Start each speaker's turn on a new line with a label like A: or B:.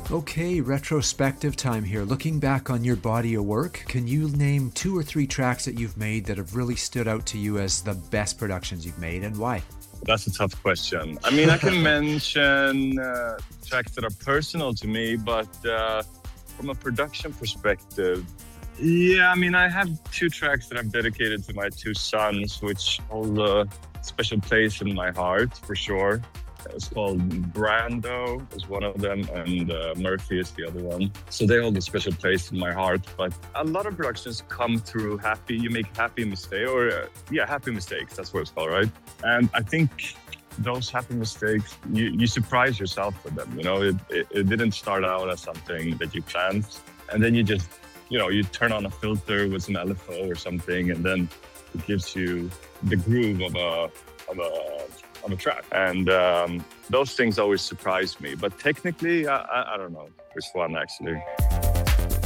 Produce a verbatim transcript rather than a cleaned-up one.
A: Okay, retrospective time here. Looking back on your body of work, can you name two or three tracks that you've made that have really stood out to you as the best productions you've made, and why?
B: That's a tough question. I mean, I can mention uh, tracks that are personal to me, but uh, from a production perspective, yeah, I mean, I have two tracks that I've dedicated to my two sons, which hold a special place in my heart, for sure. It's called Brando is one of them, and uh, Murphy is the other one. So they hold a special place in my heart. But a lot of productions come through happy, you make happy mistakes, or uh, yeah, happy mistakes, that's what it's called, right? And I think those happy mistakes, you, you surprise yourself with them, you know? It, it, it didn't start out as something that you planned. And then you just, you know, you turn on a filter with some L F O or something, and then it gives you the groove of a, of a, of a track. And um, those things always surprise me. But technically, I, I, I don't know which one actually.